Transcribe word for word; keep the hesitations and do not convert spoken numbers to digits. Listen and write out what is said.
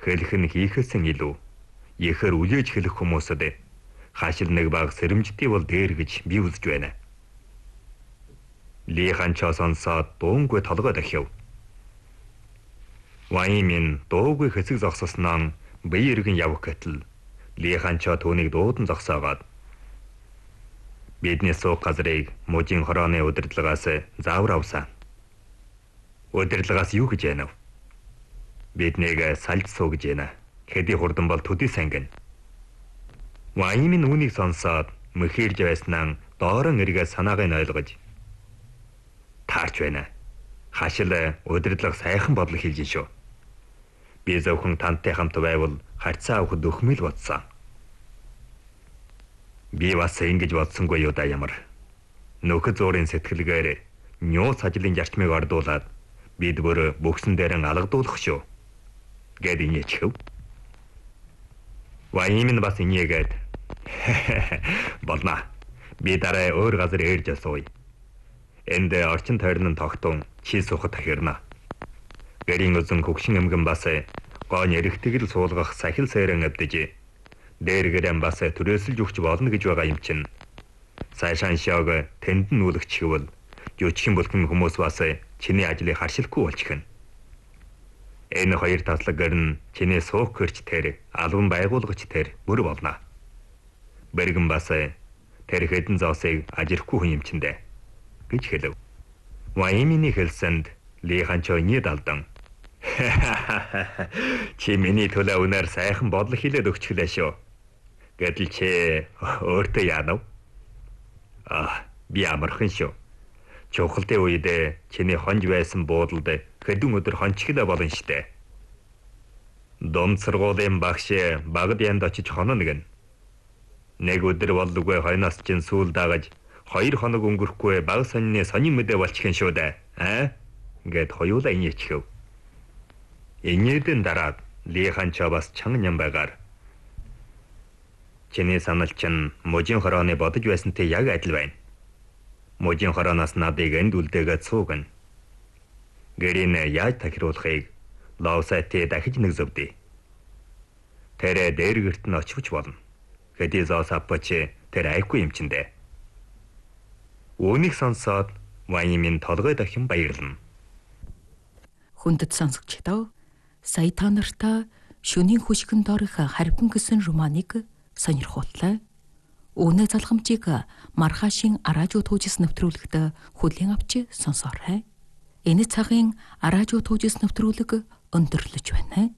хэлэх нь хийхээсэн илүү ихээр үлээж хэлэх хүмүүсэд хашил нэг баг сэрэмжтэй бол дээр гэж би үзэж байна. Ли Ханчаа сонсоод дуунгүй толгой дахив. Ваймин дуугүй хэсэг зогсосноо бие иргэн явах гэтэл Ли Ханчаа түүнийг дуудан зогсоогоод бидний суух газрыг мужийн хорооны удирдлагаас заавар авсан. Удирдлагаас юу гэж яана вэ? Биднийг сальж суугж яана. Хэдий хурдан бол төдий сангин. Ваймин үүнийг сонсоод мөхирж байснаа доорон эргээ санаагаа ойлгож таарч байна. Хашил удирдлага сайхан бодлого хийж шүү. Би зөвхөн тантай хамт байвал харьцаа авахд өхмөл бодсон. Би бас ингэж бодсонгүй юу да ямар. Нөхөд зуурын сэтгэлгээр нюус ажлын зарчмыг ордуулад бид бүр бүгсэн дээр алгадуулах шүү. Гэд инээчихв. Ваймин бас инээгээд болно. Би дараа өөр газар ээрж асууя. Энд орчин тойрон тогтун чи сухад тахирна. Гэрийн үзэн хөгшин эмгэн бас гооны эрэгтэйгэл суулгах сахил сайран авдаж дээргэрэн бас түрээсэлж өгч болно гэж байгаа юм чинь. Сайшаан шог тэнд нь үлгчихвэл жүжигчин бүлхэн хүмүүс бас чиний ажлыг харшилгүй болчихно. Энэ хоёр татлагаар нь чиний суух гэрч тэр албан байгуулагч тэр бүр болно. Бэргэн бас тэр хэдэн зоосыг ажирэхгүй хүн юм чиндэ гэж хэлв. Ваймины хэлсэнд Ли Ханчаа нийт алдан. Чи миний төлөө үнээр сайхан бодлого хэлээд өгчлээ шүү. Гэтэл чи өөртөө яанав? Аа, би амархан шүү. Чухалтай үед чиний хонж байсан буудалд хэдэн өдөр хончихлаа болно штэ. Дом сургуулийн багш багад янд очиж хоноо нэгэн. Нэг өдөр болдоггүй хойноос чин сүүл дагаж хоёр хоног өнгөрөхгүй баг сонины сонин мэдээ болчихын шүү дээ. Аа? Гэт хоёулаа инээчихв. Инээдэн дараа Ли Ханчаа бас чанга ням байгаар. Чиний санал чинь мужийн хорооны бодож байсантай яг адил байна. Мужийн хорооноос надыг энд үлдээгээд суугна. Гэрийн яаж тахируулахыг лоосайтэй дахиж нэг зөвдөө. Тэр дээргэрт нь очивч болно. Хэдий зоос аппач тэр айхгүй юм чиндэ. Үүнийг сонсоод Ваймин толгой дахин баярлана. Хүндэт сонсогчдоо сая та нартай шөнийн хөшгөн дорох харбин гэсэн романыг сонирхууллаа. Үүнээ залхамжийг маргаашийн араажуу туужис нэвтрүүлэгт хүлээн авч сонсоорой. Энэ цагийн араажуу туужис нэвтрүүлэг өндөрлөж байна.